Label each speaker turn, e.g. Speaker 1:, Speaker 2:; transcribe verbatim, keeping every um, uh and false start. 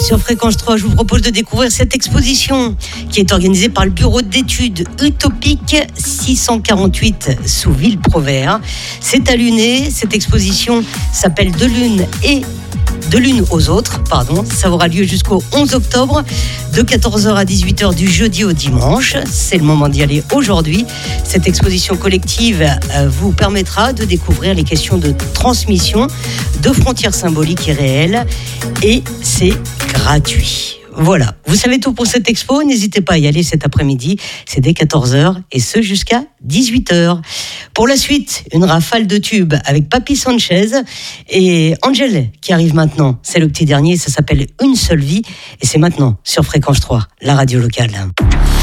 Speaker 1: Sur Fréquence trois, je vous propose de découvrir cette exposition qui est organisée par le bureau d'études utopique six cent quarante-huit sous Ville-Provert. C'est à Luné. Cette exposition s'appelle De l'une et De l'une aux autres, pardon. Ça aura lieu jusqu'au onze octobre, de quatorze heures à dix-huit heures du jeudi au dimanche. C'est le moment d'y aller aujourd'hui. Cette exposition collective vous permettra de découvrir les questions de transmission, de frontières symboliques et réelles. Et c'est gratuit. Voilà, vous savez tout pour cette expo, n'hésitez pas à y aller cet après-midi, c'est dès quatorze heures et ce jusqu'à dix-huit heures. Pour la suite, une rafale de tubes avec Papi Sanchez et Angel qui arrive maintenant. C'est le petit dernier, ça s'appelle Une seule vie et c'est maintenant sur Fréquence trois, la radio locale.